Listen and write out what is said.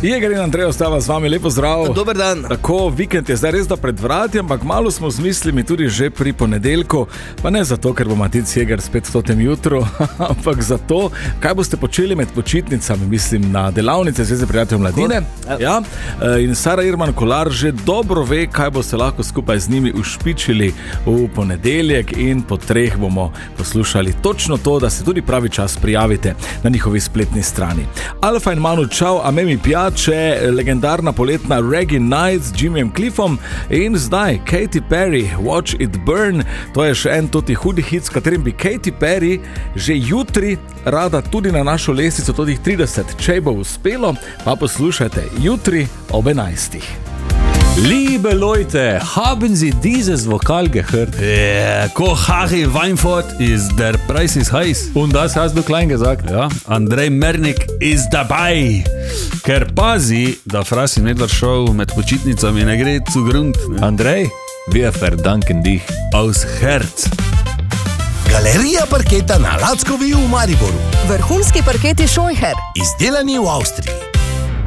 Jeger in Andrej ostava z vami, lepo zdrav. Dober dan. Tako, vikend je zdaj res da pred vrati, ampak malo smo z mislimi tudi že pri ponedeljku. Pa ne zato, ker bo Matic Jeger spet v tem jutru, ampak zato, kaj boste počeli med počitnicami, mislim na delavnice Zveze prijateljev mladine. Ja. In Sara Irman Kolar že dobro ve, kaj boste lahko skupaj z njimi ušpičili v ponedeljek, in po 3 bomo poslušali točno to, da se tudi pravi čas prijavite na njihovi spletni strani. Alfa in Manu čau, a me mi piače, legendarna poletna Reggae Night z Jimmyjem Cliffom, in zdaj Katy Perry, Watch It Burn. To je še en toti hudi hit, s katerim bi Katy Perry že jutri rada tudi na našo lestvico totih 30. Če bo uspelo, pa poslušajte jutri ob 11. Liebe Leute, haben Sie dieses Vokal gehört? Kochachi Weinfurt ist der Preis ist heiß. Und das hast du klein gesagt. Ja, Andrej Mernik ist dabei. Ker pazi, da Frasi Nedler Show med počitnicami ne gre zu Grund. Andrej, wir verdanken dich. Aus Herz. Galerija parketa na Lackovi v Mariboru. Vrhunski parketi Scheucher. Izdelani v Avstriji.